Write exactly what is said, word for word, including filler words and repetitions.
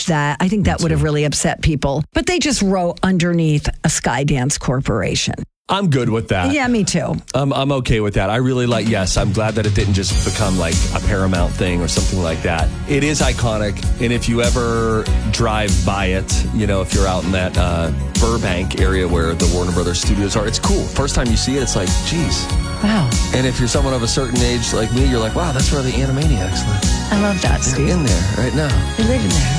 watch that. I think that would have really upset people. But they just wrote underneath a Skydance Corporation. I'm good with that. Yeah, me too. Um, I'm okay with that. I really like, yes, I'm glad that it didn't just become like a Paramount thing or something like that. It is iconic. And if you ever drive by it, you know, if you're out in that uh, Burbank area where the Warner Brothers studios are, it's cool. First time you see it, it's like, geez. Wow. And if you're someone of a certain age like me, you're like, wow, that's where the Animaniacs live. I love that, They're Steve. in there right now. They live in there.